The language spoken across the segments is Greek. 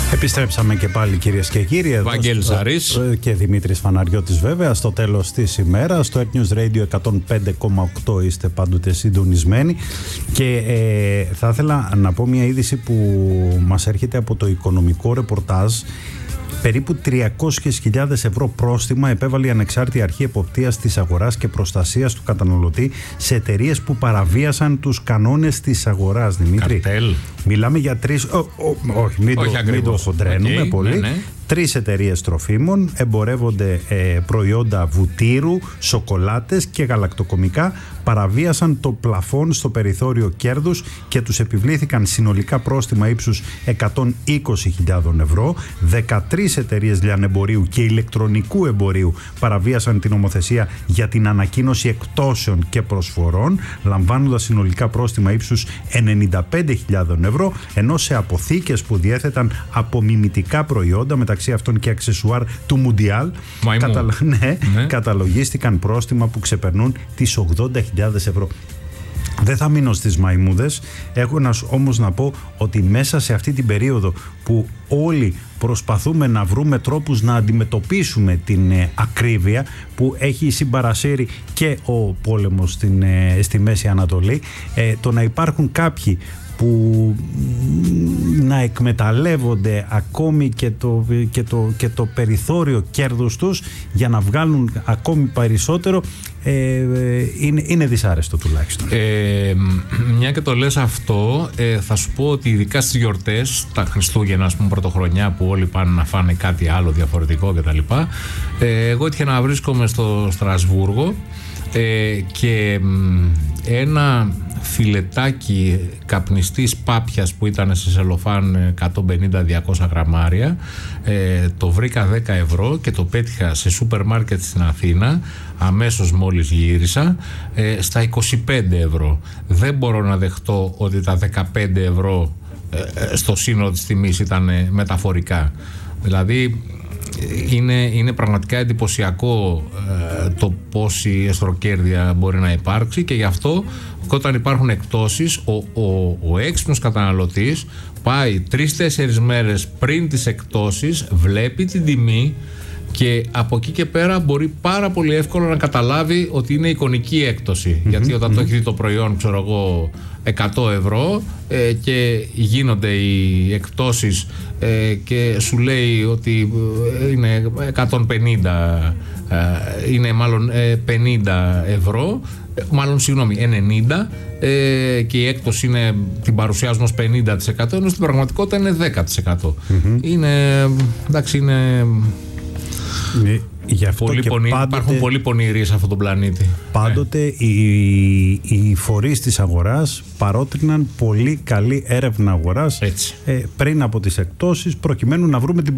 Επιστρέψαμε και πάλι, κυρίες και κύριοι. Βαγγέλης Αρής και Δημήτρης Φαναριώτης, βέβαια, στο τέλος της ημέρας. Στο Earth News Radio 105,8 είστε πάντοτε συντονισμένοι. Και θα ήθελα να πω μια είδηση που μας έρχεται από το οικονομικό ρεπορτάζ. Περίπου 300.000 ευρώ πρόστιμα επέβαλε η Ανεξάρτητη Αρχή Εποπτείας της Αγοράς και Προστασίας του Καταναλωτή σε εταιρείες που παραβίασαν τους κανόνες της αγοράς. Δημήτρη, καρτέλ. Μιλάμε για τρεις. Όχι, μην το χοντρένουμε πολύ. Ναι. 3 εταιρείες τροφίμων εμπορεύονται προϊόντα βουτύρου, σοκολάτες και γαλακτοκομικά. Παραβίασαν το πλαφόν στο περιθώριο κέρδους και τους επιβλήθηκαν συνολικά πρόστιμα ύψους 120.000 ευρώ. 13 εταιρείες λιανεμπορίου και ηλεκτρονικού εμπορίου παραβίασαν την νομοθεσία για την ανακοίνωση εκτόσεων και προσφορών, λαμβάνοντας συνολικά πρόστιμα ύψους 95.000 ευρώ, ενώ σε αποθήκες που διέθεταν απομιμητικά προϊόντα, μεταξύ αυτών και αξεσουάρ του Μουντιάλ, καταλογίστηκαν πρόστιμα που ξεπερνούν τις 80.000 ευρώ. Δεν θα μείνω στις μαϊμούδες, έχω όμως να πω ότι μέσα σε αυτή την περίοδο που όλοι προσπαθούμε να βρούμε τρόπους να αντιμετωπίσουμε την ακρίβεια που έχει συμπαρασύρει και ο πόλεμος στη Μέση Ανατολή, το να υπάρχουν κάποιοι που να εκμεταλλεύονται ακόμη και το περιθώριο κέρδους τους για να βγάλουν ακόμη περισσότερο, είναι δυσάρεστο τουλάχιστον. Μια και το λες αυτό, θα σου πω ότι ειδικά στις γιορτές, τα Χριστούγεννα, ας πούμε, Πρωτοχρονιά, που όλοι πάνε να φάνε κάτι άλλο διαφορετικό κτλ. Εγώ έτυχε να βρίσκομαι στο Στρασβούργο και ένα φιλετάκι καπνιστής πάπιας που ήταν σε σελοφάν 150-200 γραμμάρια, το βρήκα 10 ευρώ και το πέτυχα σε σούπερ μάρκετ στην Αθήνα αμέσως μόλις γύρισα στα 25 ευρώ. Δεν μπορώ να δεχτώ ότι τα 15 ευρώ στο σύνολο της τιμής ήταν μεταφορικά. Δηλαδή είναι πραγματικά εντυπωσιακό το πόση εσχροκέρδεια μπορεί να υπάρξει, και γι' αυτό όταν υπάρχουν εκπτώσεις ο έξυπνος καταναλωτής πάει 3-4 μέρες πριν τις εκπτώσεις, βλέπει την τιμή και από εκεί και πέρα μπορεί πάρα πολύ εύκολα να καταλάβει ότι είναι εικονική έκπτωση. Γιατί όταν το έχει δει το προϊόν, ξέρω εγώ, 100 ευρώ και γίνονται οι εκπτώσεις και σου λέει ότι είναι 150, είναι μάλλον 50 ευρώ, μάλλον συγγνώμη 90, και η έκπτωση είναι, την παρουσιάζουν ως 50%, ενώ στην πραγματικότητα είναι 10%. Είναι, εντάξει, είναι... Γι' αυτό και υπάρχουν πολλοί πονηροί σε αυτόν τον πλανήτη. Πάντοτε οι φορείς της αγοράς παρότριναν πολύ καλή έρευνα αγοράς πριν από τις εκπτώσεις, προκειμένου να βρούμε την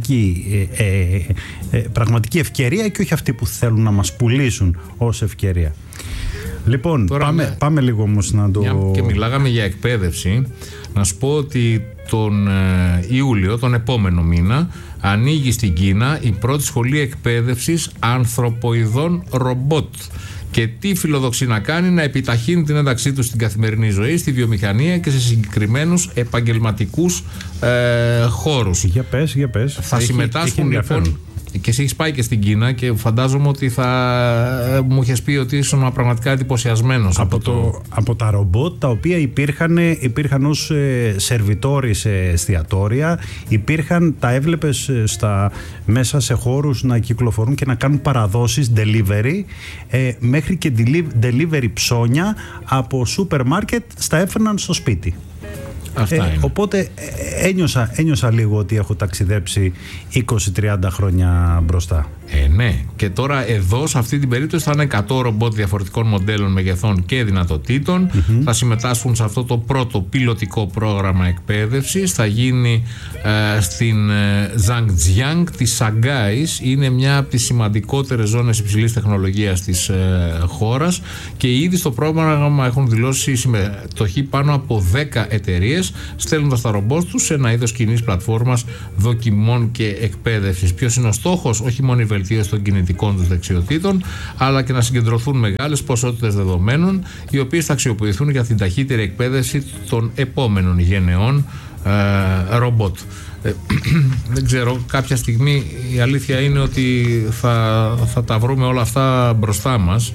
πραγματική ευκαιρία και όχι αυτή που θέλουν να μας πουλήσουν ως ευκαιρία. Λοιπόν, τώρα, πάμε λίγο όμως να το... Και μιλάγαμε για εκπαίδευση. Να σου πω ότι τον Ιούλιο, τον επόμενο μήνα, ανοίγει στην Κίνα η πρώτη σχολή εκπαίδευσης ανθρωποειδών ρομπότ. Και τι φιλοδοξεί να κάνει? Να επιταχύνει την ένταξή του στην καθημερινή ζωή, στη βιομηχανία και σε συγκεκριμένους επαγγελματικούς χώρους. Για πες. Θα συμμετάσχουν λοιπόν... Και εσύ έχεις πάει και στην Κίνα και φαντάζομαι ότι μου είχες πει ότι ήσουν πραγματικά εντυπωσιασμένος από τα ρομπότ τα οποία υπήρχαν ως σερβιτόροι σε εστιατόρια, τα έβλεπες μέσα σε χώρους να κυκλοφορούν και να κάνουν παραδόσεις delivery, μέχρι και delivery ψώνια από σούπερ μάρκετ στα έφερναν στο σπίτι. Οπότε ένιωσα λίγο ότι έχω ταξιδέψει 20-30 χρόνια μπροστά. Ναι, και τώρα εδώ σε αυτή την περίπτωση θα είναι 100 ρομπότ διαφορετικών μοντέλων, μεγεθών και δυνατοτήτων. Θα συμμετάσχουν σε αυτό το πρώτο πιλωτικό πρόγραμμα εκπαίδευσης. Θα γίνει στην Ζανγκτζιάνγκ της Σαγκάης. Είναι μια από τις σημαντικότερες ζώνες υψηλής τεχνολογίας της χώρας, και ήδη στο πρόγραμμα έχουν δηλώσει συμμετοχή πάνω από 10 εταιρείες, στέλνοντας τα ρομπότ τους σε ένα είδος κοινής πλατφόρμας δοκιμών και εκπαίδευσης. Ποιος είναι ο στόχος? Όχι μόνο η βελτίωση των κινητικών τους δεξιοτήτων, αλλά και να συγκεντρωθούν μεγάλες ποσότητες δεδομένων, οι οποίες θα αξιοποιηθούν για την ταχύτερη εκπαίδευση των επόμενων γενεών ρομπότ. ρομπότ. Δεν ξέρω, κάποια στιγμή η αλήθεια είναι ότι θα τα βρούμε όλα αυτά μπροστά μας.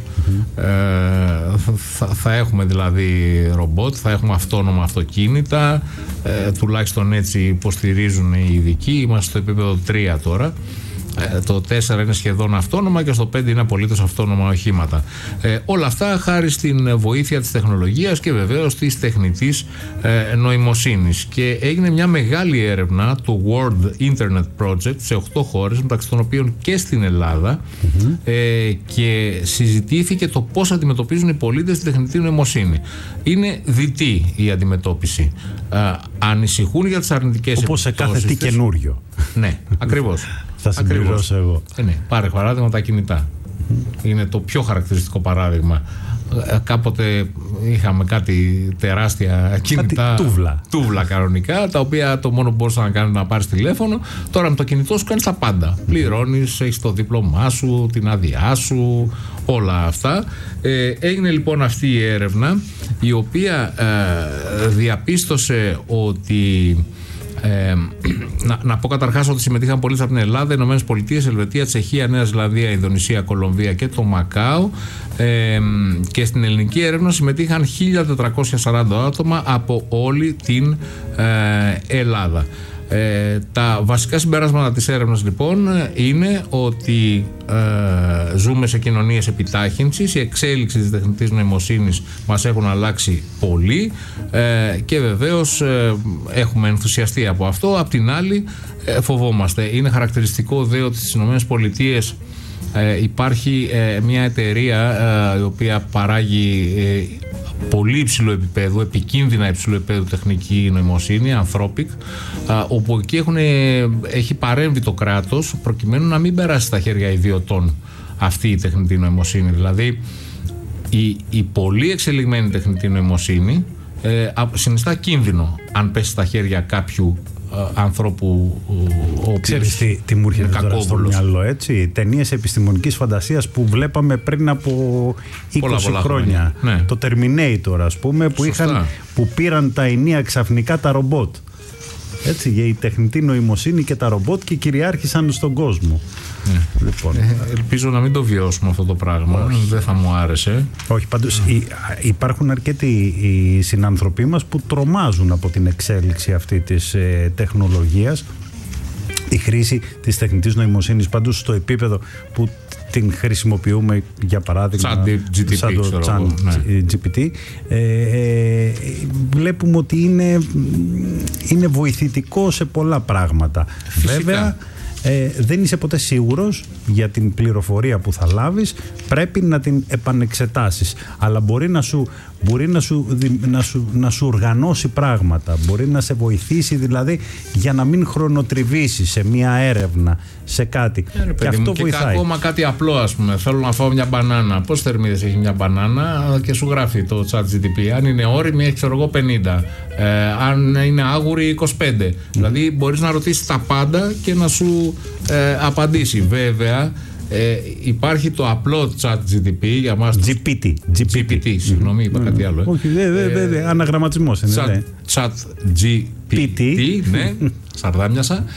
Θα έχουμε δηλαδή ρομπότ, θα έχουμε αυτόνομα αυτοκίνητα, τουλάχιστον έτσι υποστηρίζουν οι ειδικοί. Είμαστε στο επίπεδο 3 τώρα. Το 4 είναι σχεδόν αυτόνομα και στο 5 είναι απολύτως αυτόνομα οχήματα. Όλα αυτά χάρη στην βοήθεια της τεχνολογίας και βεβαίως της τεχνητής νοημοσύνης. Και έγινε μια μεγάλη έρευνα, το World Internet Project, σε 8 χώρες, μεταξύ των οποίων και στην Ελλάδα, και συζητήθηκε το πώς αντιμετωπίζουν οι πολίτες την τεχνητή νοημοσύνη. Είναι διτή η αντιμετώπιση. Ανησυχούν για τις αρνητικές επιπτώσεις. Όπως σε κάθε τι καινούριο. Ναι, ακριβώς. Θα συμπληρώσω εγώ. Ναι, πάρε παράδειγμα τα κινητά. Είναι το πιο χαρακτηριστικό παράδειγμα. Κάποτε είχαμε κάτι τεράστια κινητά, τούβλα κανονικά, τα οποία το μόνο που μπορούσαν να κάνουν να πάρεις τηλέφωνο. Τώρα με το κινητό σου κάνεις τα πάντα. Πληρώνεις, έχεις το δίπλωμά σου, την άδειά σου, όλα αυτά. Έγινε λοιπόν αυτή η έρευνα, η οποία διαπίστωσε ότι να πω καταρχάς ότι συμμετείχαν πολίτες από την Ελλάδα, Ηνωμένες Πολιτείες, Ελβετία, Τσεχία, Νέα Ζηλανδία, Ινδονησία, Κολομβία και το Μακάο, και στην ελληνική έρευνα συμμετείχαν 1.440 άτομα από όλη την Ελλάδα. Τα βασικά συμπεράσματα της έρευνας λοιπόν είναι ότι ζούμε σε κοινωνίες επιτάχυνσης, η εξέλιξη της τεχνητής νοημοσύνης μας έχουν αλλάξει πολύ, και βεβαίως έχουμε ενθουσιαστεί από αυτό. Απ' την άλλη φοβόμαστε. Είναι χαρακτηριστικό δε ότι στις ΗΠΑ υπάρχει μια εταιρεία η οποία παράγει πολύ υψηλό επίπεδο, επικίνδυνα υψηλό επίπεδο τεχνική νοημοσύνη, Anthropic, όπου εκεί έχει παρέμβει το κράτος προκειμένου να μην περάσει στα χέρια ιδιωτών αυτή η τεχνητή νοημοσύνη. Δηλαδή η πολύ εξελιγμένη τεχνητή νοημοσύνη συνιστά κίνδυνο αν πέσει στα χέρια κάποιου ανθρώπου ο οποίος. Ξέρεις τι μου έρχεται τώρα στο μυαλό, έτσι? Ταινίες επιστημονικής φαντασίας που βλέπαμε πριν από 20 πολλά χρόνια. Ναι. Το Terminator, ας πούμε, που πήραν τα ενία ξαφνικά τα ρομπότ. Έτσι, για η τεχνητή νοημοσύνη και τα ρομπότ, και κυριάρχησαν στον κόσμο. Λοιπόν. Ελπίζω να μην το βιώσουμε αυτό το πράγμα. Δεν θα μου άρεσε. Όχι, πάντως υπάρχουν αρκετοί οι συνανθρωποί μας που τρομάζουν από την εξέλιξη αυτή της τεχνολογίας. Η χρήση της τεχνητής νοημοσύνης πάντως στο επίπεδο που την χρησιμοποιούμε, για παράδειγμα σαν το ChatGPT, βλέπουμε ότι είναι βοηθητικό σε πολλά πράγματα. Φυσικά. Βέβαια δεν είσαι ποτέ σίγουρος για την πληροφορία που θα λάβεις, πρέπει να την επανεξετάσεις, αλλά μπορεί να σου οργανώσει πράγματα, μπορεί να σε βοηθήσει δηλαδή για να μην χρονοτριβήσεις σε μια έρευνα, σε κάτι. Και αυτό βοηθάει. Και ακόμα κάτι απλό, ας πούμε, θέλω να φάω μια μπανάνα. Πόσες θερμίδες έχει μια μπανάνα? Και σου γράφει το ChatGPT. Αν είναι όριμη έχει, ξέρω εγώ, 50. Αν είναι άγουρη, 25. Δηλαδή μπορείς να ρωτήσεις τα πάντα και να σου απαντήσει. Βέβαια υπάρχει το απλό ChatGPT για μας. GPT, συγγνώμη, είπα κάτι άλλο. Όχι, αναγραμματισμός είναι. ChatGPT, ναι, σαρδάμιασα.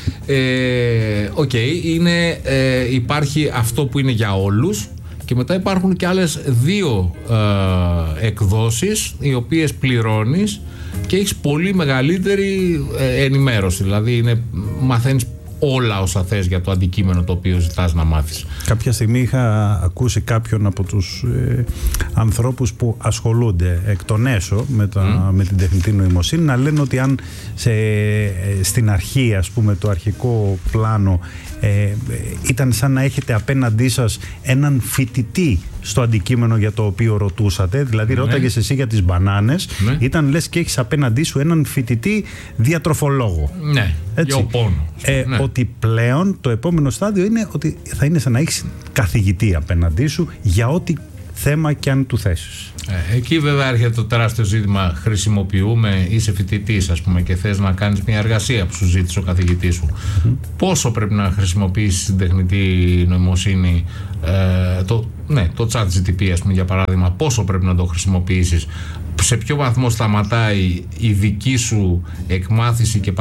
Υπάρχει αυτό που είναι για όλους, και μετά υπάρχουν και άλλες δύο εκδόσεις, οι οποίες πληρώνεις και έχεις πολύ μεγαλύτερη ενημέρωση. Δηλαδή μαθαίνεις όλα όσα θες για το αντικείμενο το οποίο ζητάς να μάθεις. Κάποια στιγμή είχα ακούσει κάποιον από τους ανθρώπους που ασχολούνται εκ των έσω με την τεχνητή νοημοσύνη να λένε ότι αν στην αρχή, ας πούμε, το αρχικό πλάνο ήταν σαν να έχετε απέναντί σας έναν φοιτητή στο αντικείμενο για το οποίο ρωτούσατε, δηλαδή ρώταγες εσύ για τις μπανάνες, ήταν λες και έχεις απέναντί σου έναν φοιτητή διατροφολόγο. Ναι, για πόνο. Ότι πλέον το επόμενο στάδιο είναι ότι θα είναι σαν να έχεις καθηγητή απέναντί σου για ό,τι θέμα και αν του θέσεις. Εκεί βέβαια έρχεται το τεράστιο ζήτημα. Χρησιμοποιούμε, είσαι φοιτητής, ας πούμε, και θες να κάνεις μια εργασία που σου ζήτησε ο καθηγητής σου. Πόσο πρέπει να χρησιμοποιήσεις την τεχνητή νοημοσύνη, το ChatGPT, ας πούμε, για παράδειγμα, πόσο πρέπει να το χρησιμοποιήσεις? σε ποιο βαθμό σταματάει η δική σου εκμάθηση και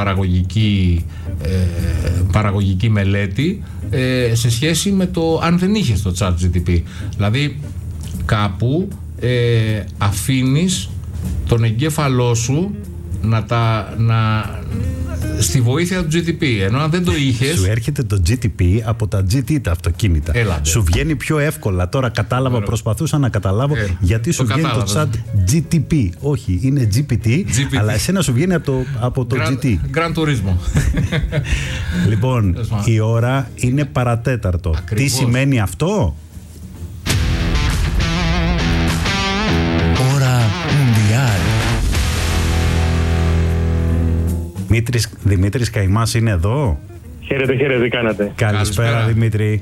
παραγωγική μελέτη σε σχέση με το αν δεν είχες το ChatGPT. Δηλαδή κάπου αφήνεις τον εγκέφαλό σου στη βοήθεια του GTP, ενώ αν δεν το είχες... Σου έρχεται το GTP από τα GT τα αυτοκίνητα. Σου βγαίνει πιο εύκολα. Τώρα κατάλαβα, προσπαθούσα να καταλάβω γιατί σου βγαίνει το chat GTP. Όχι, είναι GPT, αλλά εσένα σου βγαίνει από το GT. Gran Turismo. Λοιπόν, η ώρα είναι παρατέταρτο. Ακριβώς. Τι σημαίνει αυτό? Ώρα Μουντιάλ. Δημήτρης Καημάς είναι εδώ. Χαίρετε, τι κάνατε? Καλησπέρα Δημήτρη.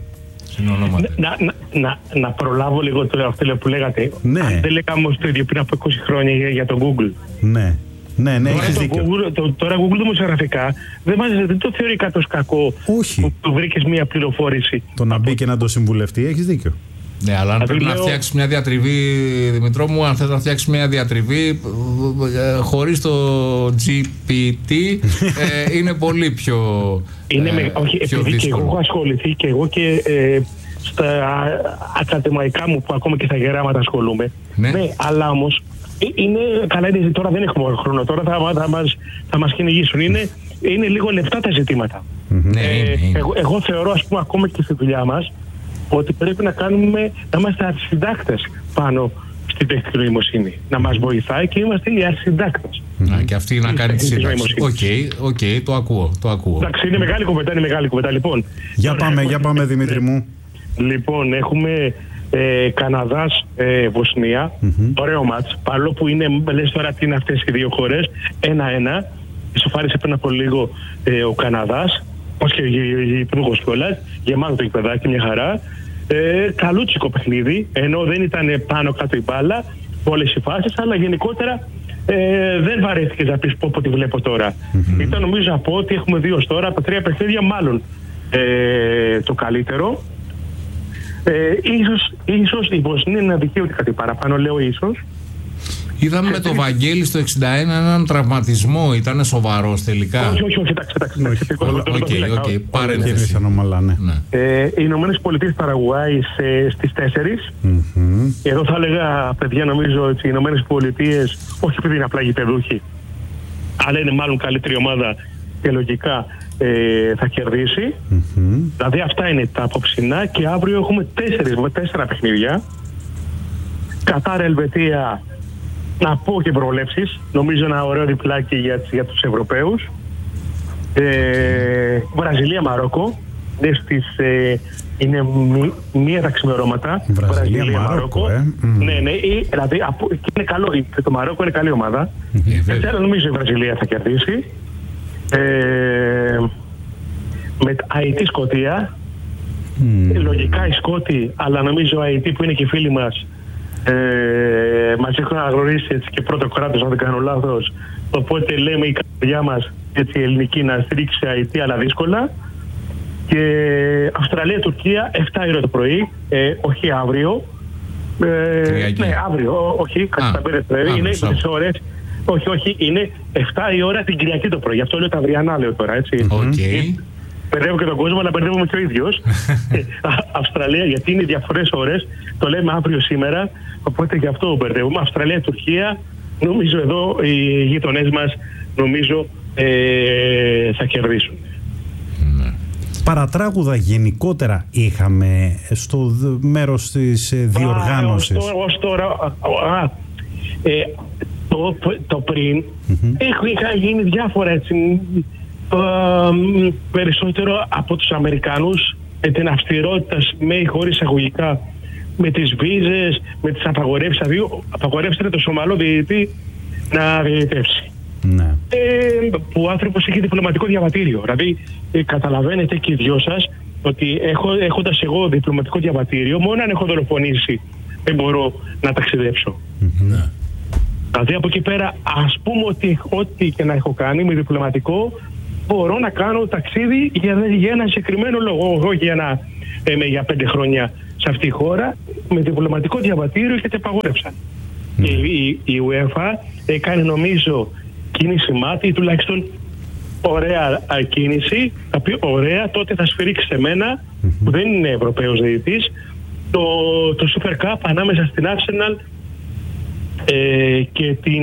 Να προλάβω λίγο αυτό που λέγατε. Ναι. Αν δεν λέγαμε το ίδιο πριν από 20 χρόνια για το Google. Ναι, έχεις δίκιο. Τώρα Google δημοσιογραφικά δεν το θεωρεί κάτω κακό. Όχι. Που του βρήκες μία πληροφόρηση. Το να μπει και να το συμβουλευτεί, έχεις δίκιο. Ναι, αλλά αν πρέπει να φτιάξεις μια διατριβή, Δημητρό μου, αν θες να φτιάξεις μια διατριβή χωρίς το GPT είναι πολύ πιο όχι, επειδή και εγώ έχω ασχοληθεί και εγώ και στα ακαδημαϊκά μου που ακόμα και στα γεράματα ασχολούμαι. Ναι, αλλά όμως είναι καλά, τώρα δεν έχουμε χρόνο, τώρα θα μας κυνηγήσουν. Είναι λίγο λεπτά τα ζητήματα. Εγώ θεωρώ, ας πούμε, ακόμα και στη δουλειά μας, ότι πρέπει να είμαστε αρχισυντάκτες πάνω στην τεχνητή νοημοσύνη. Να μας βοηθάει και είμαστε οι αρχισυντάκτες. Και αυτή να κάνει τη σύνταξη. Οκ, το ακούω. Εντάξει, είναι μεγάλη κουβέντα. Λοιπόν, για πάμε Δημήτρη μου. Λοιπόν, έχουμε Καναδάς, Βοσνία. Ωραίο μάτς. Παρόλο που λες τώρα τι είναι αυτές οι δύο χώρες. 1-1. Ισοφάρισε πριν από λίγο ο Καναδάς. Πώς και η υπουργός κιόλας, γεμάτο το γηπεδάκι, μια χαρά. Καλούτσικο παιχνίδι, ενώ δεν ήταν πάνω κάτω η μπάλα, όλες οι φάσεις, αλλά γενικότερα δεν βαρέθηκες να πεις πω τη βλέπω τώρα. Ήταν, νομίζω, από ό,τι έχουμε δει ως τώρα, από 3 παιχνίδια μάλλον το καλύτερο. Ίσως η Βοσνία είναι αδικαίωτη κάτι παραπάνω, λέω ίσως. Είδαμε με το Βαγγέλη στο 61 έναν τραυματισμό, ήταν σοβαρός τελικά? Όχι, εντάξει. Οκ, παρένθεση. Οι Ηνωμένες Πολιτείες Παραγουάη στις 4. Εδώ θα έλεγα, παιδιά, νομίζω ότι οι Ηνωμένες Πολιτείες, όχι επειδή είναι απλά γηπεδούχοι, αλλά είναι μάλλον καλύτερη ομάδα και λογικά θα κερδίσει. Δηλαδή αυτά είναι τα απόψινά και αύριο έχουμε 4 παιχνίδια. Κατάρ, Ελβετία, να πω και προβλέψεις, νομίζω ένα ωραίο διπλάκι για τους Ευρωπαίους. Βραζιλία, Μαρόκο, είναι μία τα ξημερώματα. Βραζιλία, Μαρόκο. Ναι, δηλαδή είναι καλό, το Μαρόκο είναι καλή ομάδα. Έτσι, αλλά νομίζω η Βραζιλία θα κερδίσει. Με Αϊτή, Σκωτία. Λογικά οι Σκότοι, αλλά νομίζω Αϊτή που είναι και φίλοι μας, μας έχουν αναγνωρίσει έτσι και πρώτο κράτος, αν δεν κάνω λάθος. Οπότε λέμε η καρδιά μας, έτσι, ελληνική, να στηρίξει Αϊτή, αλλά δύσκολα. Και Αυστραλία-Τουρκία 7 ώρα το πρωί, όχι αύριο. Ναι, αύριο, όχι, είναι 20 ώρες. Όχι, είναι 7 η ώρα την Κυριακή το πρωί. Γι' αυτό λέω τα αυριανά, λέω τώρα, έτσι. Μπερδεύω και τον κόσμο, αλλά μπερδεύομαι και ο ίδιος. Αυστραλία, γιατί είναι διαφορές ώρες, το λέμε αύριο σήμερα, οπότε γι' αυτό μπερδεύουμε. Αυστραλία-Τουρκία, νομίζω εδώ οι γείτονές μας, νομίζω θα κερδίσουν. Παρατράγουδα γενικότερα είχαμε στο μέρος της διοργάνωσης? Ως τώρα, το πριν, είχαν γίνει διάφορα, έτσι, περισσότερο από τους Αμερικάνους, με την αυστηρότητα με ή χωρίς αγωγικά, με τις βίζες, με τις απαγορεύσεις. Απαγορεύσατε το Σομαλό διαιτητή να διαιτεύσει. Ναι. Που ο άνθρωπος έχει διπλωματικό διαβατήριο. Δηλαδή, καταλαβαίνετε και οι δυο σας ότι έχοντας εγώ διπλωματικό διαβατήριο, μόνο αν έχω δολοφονήσει δεν μπορώ να ταξιδέψω. Ναι. Δηλαδή από εκεί πέρα, ας πούμε ότι ό,τι και να έχω κάνει με διπλωματικό, μπορώ να κάνω ταξίδι για ένα συγκεκριμένο λόγο, όχι για 5 χρόνια σε αυτή τη χώρα, με διπλωματικό διαβατήριο και te απαγόρευσαν. Και η UEFA έκανε νομίζω κίνηση μάτι, τουλάχιστον ωραία κίνηση, θα πει ωραία, τότε θα σφυρίξει σε μένα, που δεν είναι Ευρωπαίος διαιτητής, το Super Cup ανάμεσα στην Arsenal και την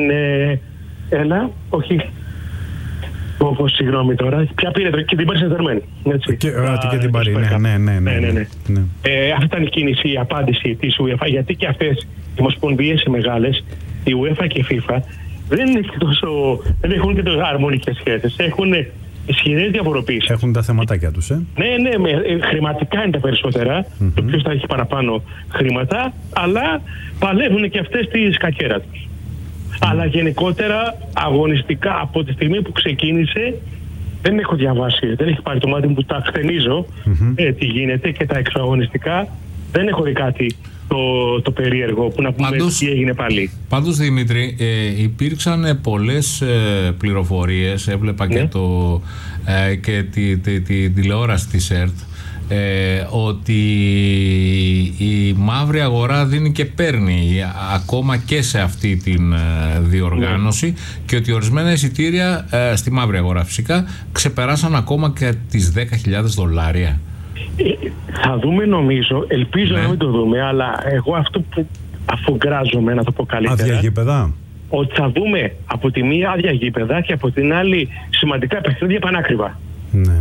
συγγνώμη τώρα, ποια πήρε και την Paris Saint-Germain. Και την Paris, ναι. Αυτή ήταν η κίνηση, η απάντηση της UEFA, γιατί και αυτές οι ομοσπονδίες οι μεγάλες, η UEFA και η FIFA, δεν έχουν και τόσο αρμονικές σχέσεις. Έχουν ισχυρές διαφοροποίησεις. Έχουν τα θεματάκια τους, Ναι, χρηματικά είναι τα περισσότερα. Το ποιος θα έχει παραπάνω χρήματα, αλλά παλεύουν και αυτές τη σκακέρα τους. Αλλά γενικότερα, αγωνιστικά, από τη στιγμή που ξεκίνησε, δεν έχω διαβάσει, δεν έχει πάρει το μάτι μου που τα χτενίζω τι γίνεται και τα εξωαγωνιστικά. Δεν έχω δει κάτι το περίεργο που να πούμε τι έγινε πάλι. Πάντως, Δημήτρη, υπήρξαν πολλές πληροφορίες, έβλεπα και τη τηλεόραση της ΕΡΤ, ότι η μαύρη αγορά δίνει και παίρνει ακόμα και σε αυτή την διοργάνωση, και ότι ορισμένα εισιτήρια στη μαύρη αγορά φυσικά ξεπεράσαν ακόμα και τις $10,000. Θα δούμε, νομίζω, ελπίζω να μην το δούμε, αλλά εγώ αυτό που αφογκράζομαι, να το πω καλύτερα, άδεια γήπεδα, ότι θα δούμε από τη μία άδεια γήπεδα και από την άλλη σημαντικά παιχνίδια πανάκριβα. Ναι.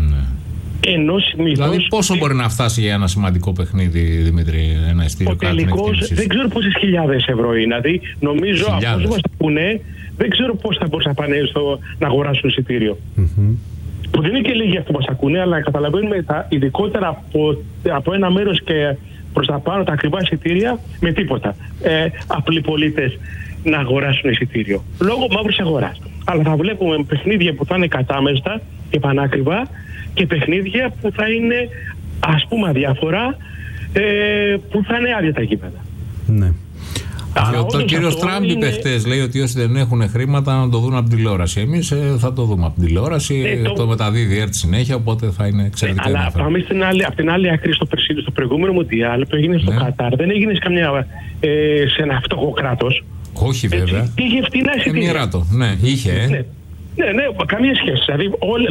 Δηλαδή πόσο μπορεί να φτάσει για ένα σημαντικό παιχνίδι, Δημήτρη, ένα εισιτήριο? Ο τελικός δεν ξέρω πόσες χιλιάδες ευρώ είναι. Δηλαδή νομίζω από όσους μας πούνε, δεν ξέρω πώς θα μπορούσαν να πάνε να αγοράσουν εισιτήριο. Που δεν είναι και λίγοι αυτοί που μας ακούνε, αλλά καταλαβαίνουμε ειδικότερα από ένα μέρος και προς τα πάνω τα ακριβά εισιτήρια με τίποτα. Απλοί πολίτες να αγοράσουν εισιτήριο. Λόγω μαύρης αγοράς. Αλλά θα βλέπουμε παιχνίδια που θα είναι κατάμεστα και πανάκριβα και παιχνίδια που θα είναι, ας πούμε, αδιάφορα, που θα είναι άδεια τα γήπεδα. Ναι. Και ο κύριος Τραμπ είπε χτες, λέει ότι όσοι δεν έχουν χρήματα να το δουν από την τηλεόραση. Εμείς θα το δούμε από την τηλεόραση, το μεταδίδει ΕΡΤ συνέχεια, οπότε θα είναι εξαιρετικά ενδιαφέρον. Αλλά πάμε από την άλλη άκρη, στο προηγούμενο Μουντιάλ που έγινε στο Κατάρ, δεν έγινε σε ένα φτωχό κράτος. Όχι βέβαια. Είχε φτηνά εισιτήρια. Εμιράτο, ναι, είχε. Ναι, καμία σχέση. Δηλαδή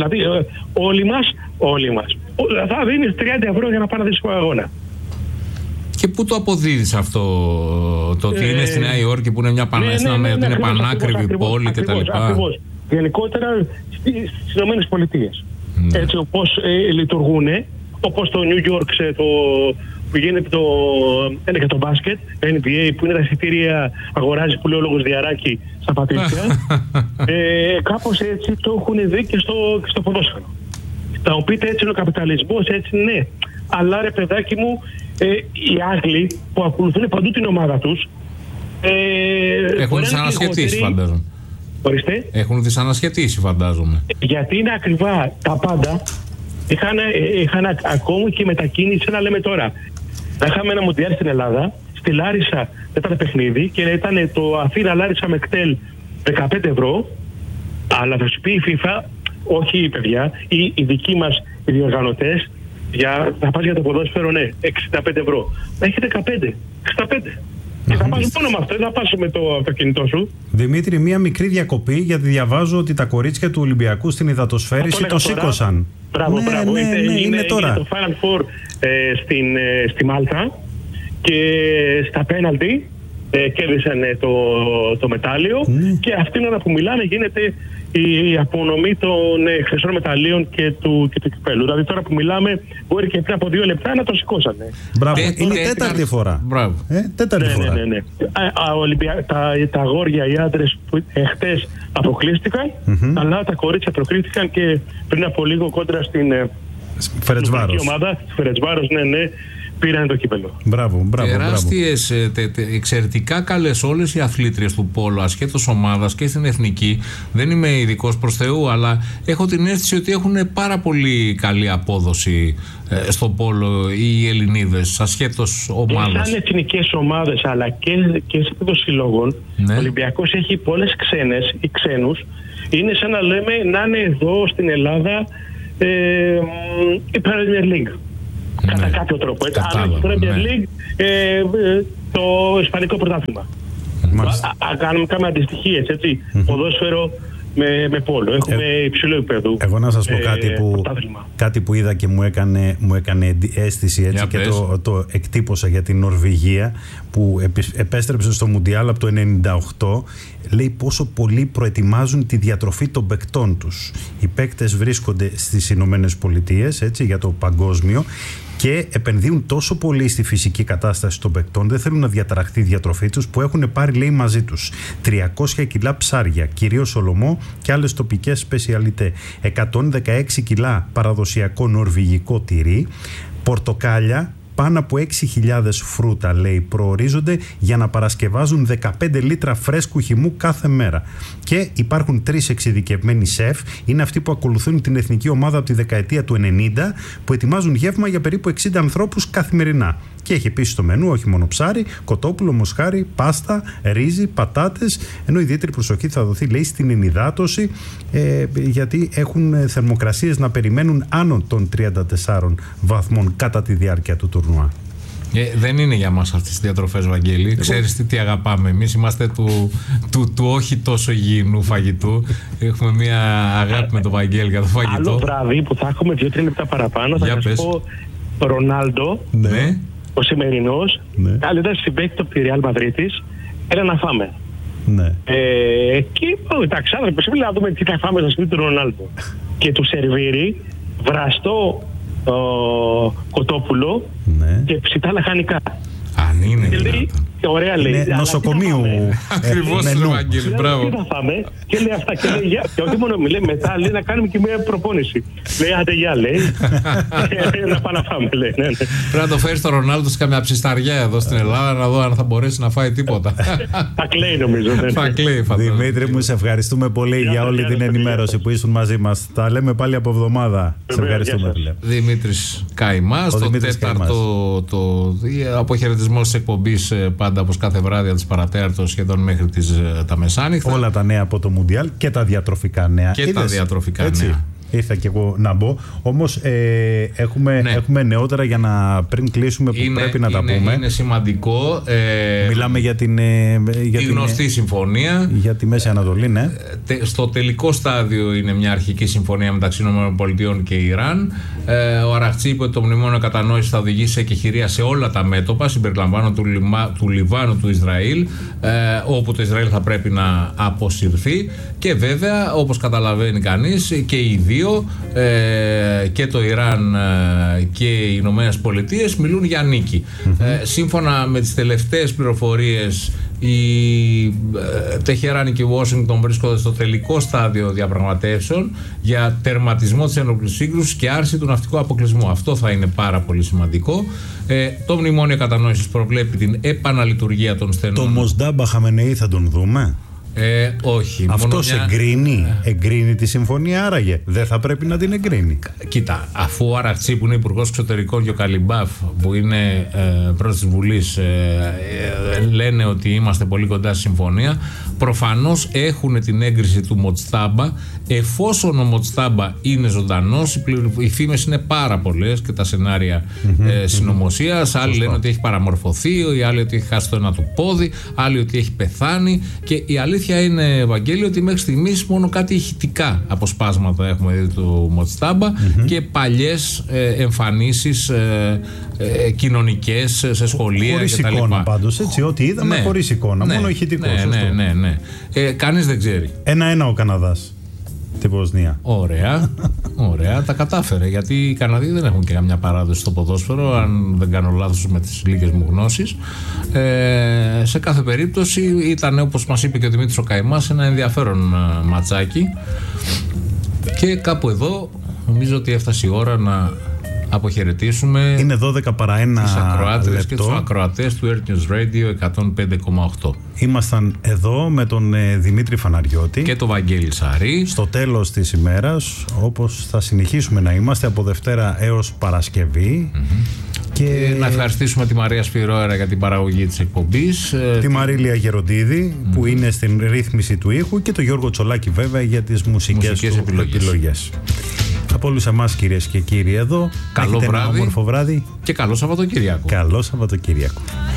όλοι μας θα δίνεις 30 ευρώ για να πάρει δεις αγώνα. Και πού το αποδίδεις αυτό, το ότι είναι στη Νέα Υόρκη που είναι μια πανάκριβη πόλη κτλ? Ακριβώς. Γενικότερα στις Ηνωμένες Πολιτείες. Έτσι όπως λειτουργούν, όπως το New York που γίνεται και το μπάσκετ, NBA, που είναι τα εισιτήρια, αγοράζει που λέει ο λόγος Διαράκη στα Πατρίσια. Κάπως έτσι το έχουν δει και στο ποδόσφαιρο. Θα μου πείτε, έτσι είναι ο καπιταλισμός, έτσι ναι. Αλλά ρε παιδάκι μου, οι Άγγλοι που ακολουθούν παντού την ομάδα τους έχουν δυσανασχετήσει, φαντάζομαι. Ορίστε. Έχουν δυσανασχετήσει, φαντάζομαι. Γιατί είναι ακριβά τα πάντα. Είχαν ακόμα και μετακίνηση, να λέμε τώρα. Θα είχαμε ένα Μουντιάλ στην Ελλάδα, στη Λάρισα ήταν παιχνίδι και ήταν το Αθήνα Λάρισα με κτέλ 15 ευρώ, αλλά θα σου πει η FIFA, όχι οι παιδιά, οι δικοί μας οι διοργανωτές, θα πας για το ποδόσφαιρο, ναι, 65 ευρώ. Έχει 15, 65. Και θα πας μόνο με αυτό, δεν θα πας με το κινητό σου. Δημήτρη, μία μικρή διακοπή, γιατί διαβάζω ότι τα κορίτσια του Ολυμπιακού στην υδατοσφαίριση το σήκωσαν. Μπράβο. Είναι τώρα το Final Four στη Μάλτα και στα πέναλτι κέρδισαν το μετάλλιο και αυτήν την ώρα που μιλάνε γίνεται η απονομή των χρυσών μεταλλίων και του κυπέλου. Δηλαδή τώρα που μιλάμε μπορεί και πριν από 2 λεπτά να το σηκώσανε. Μπράβο, είναι τέταρτη φορά. Μπράβο. Τέταρτη φορά. Ναι. Τα αγόρια, οι άντρες χτες αποκλείστηκαν, αλλά τα κορίτσια προκρίθηκαν και πριν από λίγο κόντρα στην Φερετσβάρος. ομάδα, στη Φερετσβάρος, ναι, πήραν το κύπελο. Μπράβο. Τεράστιες, εξαιρετικά καλές όλες οι αθλήτριες του πόλο, ασχέτως ομάδας και στην εθνική. Δεν είμαι ειδικός προς Θεού, αλλά έχω την αίσθηση ότι έχουν πάρα πολύ καλή απόδοση στο πόλο οι Ελληνίδες, ασχέτως ομάδας. Σαν εθνικές ομάδες, αλλά και σε επίπεδο συλλόγων, ο Ολυμπιακός έχει πολλές ξένες ή ξένους. Είναι σαν να λέμε να είναι εδώ στην Ελλάδα η Premier League. Κατά κάποιο τρόπο. Αλλά η Premier League το Ισπανικό πρωτάθλημα. Κάνουμε αντιστοιχίες, έτσι. Ποδόσφαιρο με πόλο. Έχουμε υψηλό επίπεδο. Εγώ να σας πω κάτι που είδα και μου έκανε αίσθηση, έτσι, και το εκτύπωσα για την Νορβηγία, που επέστρεψε στο Μουντιάλ από το 1998. Λέει πόσο πολύ προετοιμάζουν τη διατροφή των παικτών τους. Οι παίκτες βρίσκονται στις Ηνωμένες Πολιτείες, έτσι, για το παγκόσμιο, και επενδύουν τόσο πολύ στη φυσική κατάσταση των παικτών, δεν θέλουν να διαταραχθεί η διατροφή τους, που έχουν πάρει, λέει, μαζί τους 300 κιλά ψάρια, κυρίως σολομό και άλλες τοπικές σπεσιαλιτέ, 116 κιλά παραδοσιακό νορβηγικό τυρί, πορτοκάλια, πάνω από 6.000 φρούτα, λέει, προορίζονται για να παρασκευάζουν 15 λίτρα φρέσκου χυμού κάθε μέρα. Και υπάρχουν 3 εξειδικευμένοι σεφ, είναι αυτοί που ακολουθούν την εθνική ομάδα από τη δεκαετία του 90, που ετοιμάζουν γεύμα για περίπου 60 ανθρώπους καθημερινά. Και έχει επίσης στο μενού όχι μόνο ψάρι, κοτόπουλο, μοσχάρι, πάστα, ρύζι, πατάτες, ενώ ιδιαίτερη προσοχή θα δοθεί, λέει, στην ενυδάτωση, γιατί έχουν θερμοκρασίες να περιμένουν άνω των 34 βαθμών κατά τη διάρκεια του τουρνουά. Δεν είναι για μας αυτές τις διατροφές, Βαγγέλη. Ξέρεις τι αγαπάμε. Εμείς είμαστε του όχι τόσο υγιεινού φαγητού. Έχουμε μια αγάπη με τον Βαγγέλη για το φαγητό. Άλλο βράδυ που θα έχουμε 2-3 λεπτά παραπάνω, θα σας πω Ρονάλντο, ο σημερινός, κάλετα συμπαίκτη από τη Ρεάλ Μαδρίτης, έλα να φάμε. Ναι. Και εντάξει, άνθρωποι, να δούμε τι θα φάμε στο σπίτι του Ρονάλντο. Και του σερβίρει βραστό κοτόπουλο και ψητά λαχανικά. Αν είναι ωραία, λέει. Είναι νοσοκομείου. Ακριβώς, Ευαγγέλη, μπράβο. Τι θα φάμε. Και λέει αυτά. Και όχι μόνο μιλάει, μετά λέει να κάνουμε και μια προπόνηση. Λέει, άντε γεια, λέει. Να πάμε να φάμε, λέει. Πρέπει να το φέρει στο Ρονάλντο σε καμιά ψισταριά εδώ στην Ελλάδα, να δω αν θα μπορέσει να φάει τίποτα. Θα κλαίει, νομίζω. Θα κλαίει, φαντάζομαι. Δημήτρη μου, σε ευχαριστούμε πολύ για όλη την ενημέρωση που ήσουν μαζί μας. Τα λέμε πάλι από εβδομάδα. Σε ευχαριστούμε. Δημήτρης Καϊμάς, το τέταρτο αποχαιρετισμός της εκπομπής, πάντα όπως κάθε βράδυ από τις παρατέταρτο σχεδόν μέχρι τα μεσάνυχτα. Όλα τα νέα από το Μουντιάλ και τα διατροφικά νέα. Και τα διατροφικά νέα. Ήρθα και εγώ να μπω. Όμως έχουμε νεότερα για να πριν κλείσουμε που πρέπει να τα πούμε. Είναι σημαντικό. Μιλάμε για την γνωστή συμφωνία. Για τη Μέση Ανατολή, ναι. Στο τελικό στάδιο είναι μια αρχική συμφωνία μεταξύ ΗΠΑ και Ιράν. Ο Αραχτζή είπε ότι το μνημόνιο κατανόησης θα οδηγήσει σε εκεχηρία σε όλα τα μέτωπα, συμπεριλαμβάνον του Λιβάνου, του Ισραήλ, όπου το Ισραήλ θα πρέπει να αποσυρθεί. Και βέβαια, όπως καταλαβαίνει κανείς, και οι δύο, και το Ιράν και οι Ηνωμένες Πολιτείες, μιλούν για νίκη. Σύμφωνα με τις τελευταίες πληροφορίες, η Τεχεράνη και η Ουάσιγκτον βρίσκονται στο τελικό στάδιο διαπραγματεύσεων για τερματισμό της ενόπλης σύγκρουσης και άρση του ναυτικού αποκλεισμού. Αυτό θα είναι πάρα πολύ σημαντικό. Το μνημόνιο κατανόησης προβλέπει την επαναλειτουργία των στενών. Το Μοσντάμπα Χαμενεή θα τον δούμε? Όχι. Αυτός εγκρίνει τη συμφωνία, άραγε δεν θα πρέπει να την εγκρίνει? Κοίτα, αφού ο Αραχτζή που είναι υπουργός εξωτερικών και ο Καλιμπάφ που είναι πρόεδρος της Βουλής λένε ότι είμαστε πολύ κοντά στη συμφωνία, προφανώς έχουν την έγκριση του Μοτστάμπα. Εφόσον ο Μοτστάμπα είναι ζωντανός, οι φήμες είναι πάρα πολλές και τα σενάρια συνωμοσίας. Άλλοι λένε ότι έχει παραμορφωθεί, οι άλλοι ότι έχει χάσει το ένα του πόδι, άλλοι ότι έχει πεθάνει. Και η αλήθεια είναι, Ευαγγέλιο, ότι μέχρι στιγμής μόνο κάτι ηχητικά αποσπάσματα έχουμε δει του Μοτστάμπα και παλιές εμφανίσεις κοινωνικές σε σχολεία χωρίς κτλ. Χωρίς εικόνα πάντως, έτσι, ό,τι είδαμε χωρίς εικόνα, μόνο ηχητικό. Ναι. Κανείς δεν ξέρει. 1-1 ο Καναδάς τη Βοσνία. Ωραία, τα κατάφερε. Γιατί οι Καναδοί δεν έχουν και καμιά παράδοση στο ποδόσφαιρο, αν δεν κάνω λάθος με τις λίγες μου γνώσεις. Σε κάθε περίπτωση ήταν, όπως μας είπε και ο Δημήτρης ο Καϊμάς, ένα ενδιαφέρον ματσάκι. Και κάπου εδώ νομίζω ότι έφτασε η ώρα να αποχαιρετήσουμε. Είναι 12 παρά 1 τις ακροάτες λεπτό. Και τους ακροατές του Earth News Radio 105,8. Ήμασταν εδώ με τον Δημήτρη Φαναριώτη και τον Βαγγέλη Σαρή. Στο τέλος της ημέρας, όπως θα συνεχίσουμε να είμαστε από Δευτέρα έως Παρασκευή. Και να ευχαριστήσουμε τη Μαρία Σφυρόερα για την παραγωγή της εκπομπής, τη Μαρίλια Γεροντίδη που είναι στην ρύθμιση του ήχου και τον Γιώργο Τσολάκη βέβαια για τις μουσικές του επιλογές. Από όλους εμάς, κυρίες και κύριοι, εδώ καλό βράδυ, ένα όμορφο βράδυ και καλό Σαββατοκύριακο. Καλό Σαββατοκύριακο.